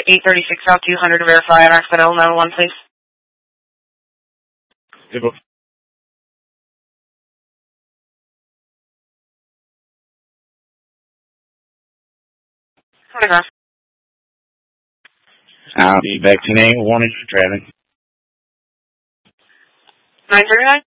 836 South 200 to verify an accidental 911, please. Good book. Photograph. I'll be back tonight. Warning for driving. 939?